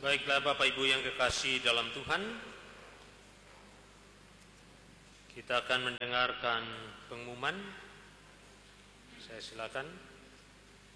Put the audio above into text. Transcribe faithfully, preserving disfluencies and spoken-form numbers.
Baiklah Bapak Ibu yang kekasih dalam Tuhan, kita akan mendengarkan pengumuman. Saya silakan.